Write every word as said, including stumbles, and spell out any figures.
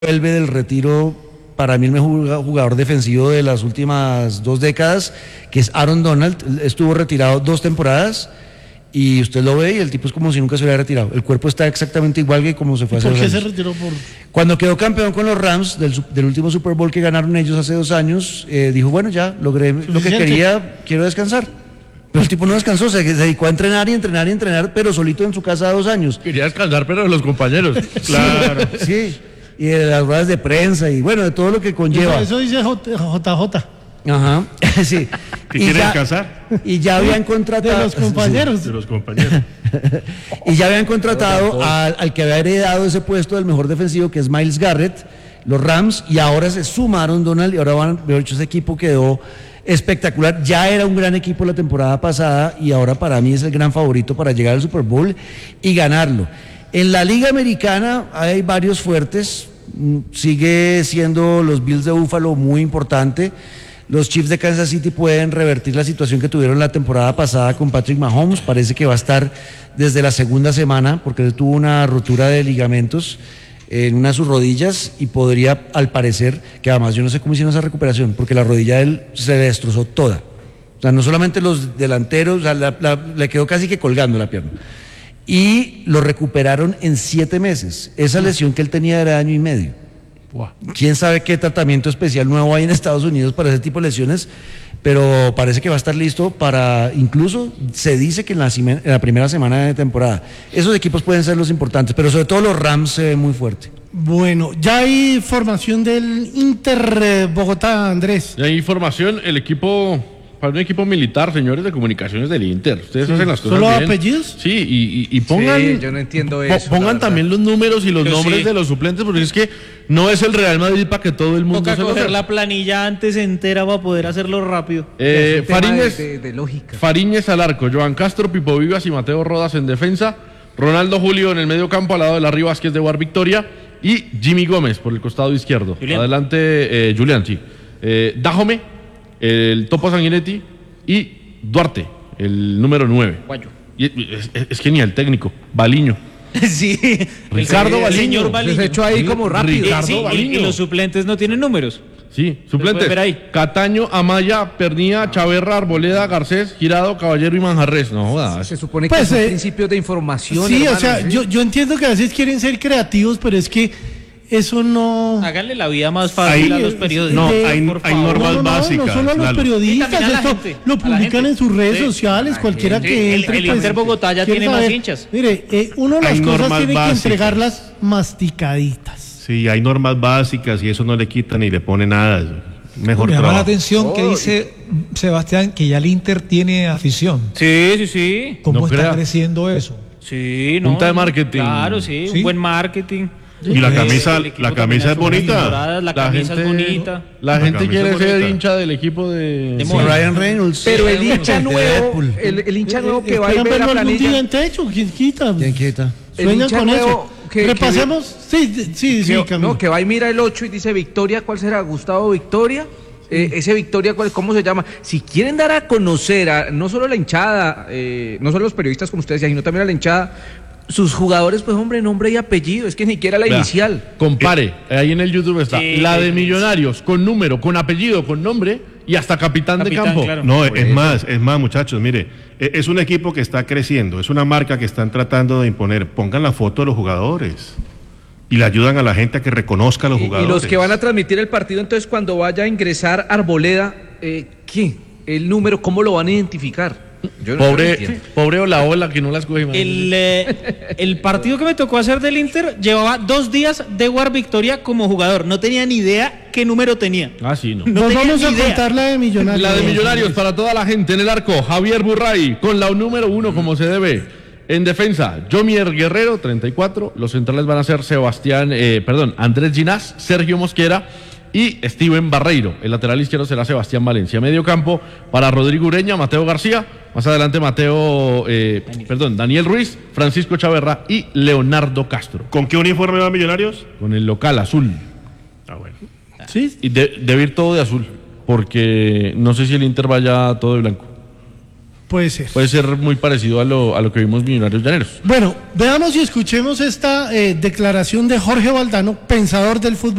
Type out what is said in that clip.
vuelve del retiro, para mí el mejor jugador defensivo de las últimas dos décadas, que es Aaron Donald. Estuvo retirado dos temporadas y usted lo ve y el tipo es como si nunca se hubiera retirado. El cuerpo está exactamente igual que como se fue hace ¿Por dos qué años. se retiró? Por... Cuando quedó campeón con los Rams del, del último Super Bowl que ganaron ellos hace dos años, eh, dijo, bueno, ya logré lo que quería, quiero descansar. Pero el tipo no descansó, se, se dedicó a entrenar y entrenar y entrenar, pero solito en su casa dos años. Quería descansar, pero de los compañeros. Claro. Sí, y de las ruedas de prensa y bueno, de todo lo que conlleva. Eso, eso dice J J. Ajá, sí. ¿Qué y quiere ya, descansar? Y ya habían contratado... De los compañeros. Sí, de los compañeros. Y ya habían contratado al, al que había heredado ese puesto del mejor defensivo, que es Myles Garrett, los Rams, y ahora se sumaron Donald, y ahora van, de hecho ese equipo quedó espectacular. Ya era un gran equipo la temporada pasada, y ahora para mí es el gran favorito para llegar al Super Bowl y ganarlo. En la Liga Americana hay varios fuertes, sigue siendo los Bills de Buffalo muy importante. Los Chiefs de Kansas City pueden revertir la situación que tuvieron la temporada pasada con Patrick Mahomes. Parece que va a estar desde la segunda semana porque él tuvo una rotura de ligamentos en una de sus rodillas y podría, al parecer, que además yo no sé cómo hicieron esa recuperación, porque la rodilla de él se le destrozó toda. O sea, no solamente los delanteros, o sea, la, la, le quedó casi que colgando la pierna. Y lo recuperaron en siete meses. Esa lesión que él tenía era de año y medio. Quién sabe qué tratamiento especial nuevo hay en Estados Unidos para ese tipo de lesiones, pero parece que va a estar listo para, incluso se dice que en la, en la primera semana de temporada. Esos equipos pueden ser los importantes, pero sobre todo los Rams se ven muy fuerte. Bueno, ya hay formación del Inter Bogotá, Andrés. Ya hay información, el equipo, para un equipo militar, señores de comunicaciones del Inter. Ustedes sí. hacen las cosas ¿Solo bien. apellidos? Sí, y, y, y pongan... Sí, yo no entiendo eso. Pongan también los números y los Yo nombres sí. de los suplentes, porque es que no es el Real Madrid para que todo el mundo Toca se lo coger sepa. la planilla antes entera para poder hacerlo rápido. Eh, Es un tema Fariñez, de, de, de lógica. Fariñez al arco, Joan Castro, Pipo Vivas y Mateo Rodas en defensa, Ronaldo Julio en el medio campo al lado de Larry Vázquez de War Victoria y Jimmy Gómez por el costado izquierdo. Julián. Adelante, eh, Julián, sí. Eh, Dajome, el Topo Sanguinetti y Duarte, el número nueve. Guayo. Y es, es, es genial técnico, Baliño. Sí, Ricardo el Baliño. señor Baliño. Se hecho ahí como rápido. Ricardo Sí, y, Baliño. y los suplentes no tienen números. Sí, suplentes. pueden ver ahí. Cataño, Amaya, Pernía, Chaverra, Arboleda, Garcés, Girado, Caballero y Manjarres. No jodas. Se supone Pues, que son eh, principios de información. Sí, hermano, o sea, ¿sí? yo, yo entiendo que a veces quieren ser creativos, pero es que eso no... Háganle la vida más fácil Ahí, a los periodistas. no, por hay- favor. hay normas no, no, básicas, no solo a los Lalo. periodistas, Y también a la esto gente, lo a la publican gente. en sus redes Sí. sociales, cualquiera gente. que El- entre. el pues, Inter Bogotá ya quiere tiene más saber. hinchas. Mire, eh, uno de las Hay cosas normas tiene básicas. que entregarlas masticaditas. Sí, hay normas básicas y eso no le quita ni le pone nada. Mejor Me llama la trabajo. atención que Oh, dice Sebastián que ya el Inter tiene afición. Sí, sí, sí. ¿Cómo No está crea. creciendo eso? Sí, no. Punta de marketing. Claro, sí, Sí. un buen marketing. Y la Eh, camisa, el equipo la también camisa es hace unas bonita. temporadas, La camisa es bonita. La La gente camisa quiere es ser bonita. hincha del equipo de... De Sí, moda. Ryan Reynolds. Pero el hincha De nuevo, Deadpool. el, el hincha nuevo que Eh, va a ir esperan a ver la verlo algún planilla. día en techo, ¿quién quita? ¿Quién quita? El Sueñan hincha con nuevo eso. que- Repasemos. Sí, sí, sí, sí, Que, Camilo. no, que va y mira el ocho y dice Victoria, ¿cuál será? Gustavo Victoria. Eh, ese Victoria, ¿cuál, ¿cómo se llama? Si quieren dar a conocer a no solo la hinchada, eh, no solo los periodistas como ustedes decían, sino también a la hinchada, sus jugadores, pues hombre, nombre y apellido, es que ni siquiera la Vea, inicial. Compare, ahí en el YouTube está. Sí, la de sí. Millonarios, con número, con apellido, con nombre y hasta capitán, Capitán, de campo. claro. No, Por es eso. más, es más, muchachos, mire, e- es un equipo que está creciendo, es una marca que están tratando de imponer. Pongan la foto de los jugadores y le ayudan a la gente a que reconozca a los Y, y jugadores. los que van a transmitir el partido, entonces cuando vaya a ingresar Arboleda, eh, ¿qué? El número, ¿cómo lo van a identificar? Yo no lo Pobre, entiendo. pobre Olaola que no las coge más. El, eh, el partido que me tocó hacer del Inter llevaba dos días de War Victoria como jugador. No tenía ni idea qué número tenía. Ah, sí, no. No Nos tenía vamos ni a idea. contar la de Millonarios. La de Millonarios para toda la gente en el arco. Javier Burray con la número uno como se debe. En defensa, Jomier Guerrero, treinta y cuatro. Los centrales van a ser Sebastián, eh, perdón, Andrés Ginás, Sergio Mosquera y Steven Barreiro. El lateral izquierdo será Sebastián Valencia. Medio campo para Rodrigo Ureña, Mateo García. Más adelante Mateo, eh, perdón, Daniel Ruiz, Francisco Chaverra y Leonardo Castro. ¿Con qué uniforme van Millonarios? Con el local azul. Ah, bueno. Sí, Y de- debe ir todo de azul. Porque no sé si el Inter vaya todo de blanco. Puede ser. Puede ser muy parecido a lo, a lo que vimos Millonarios Llaneros. Bueno, veamos y escuchemos esta eh, declaración de Jorge Valdano, pensador del fútbol.